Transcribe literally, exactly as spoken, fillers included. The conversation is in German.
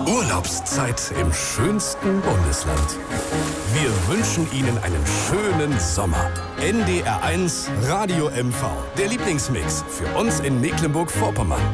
Urlaubszeit im schönsten Bundesland. Wir wünschen Ihnen einen schönen Sommer. N D R eins Radio M V. Der Lieblingsmix für uns in Mecklenburg-Vorpommern.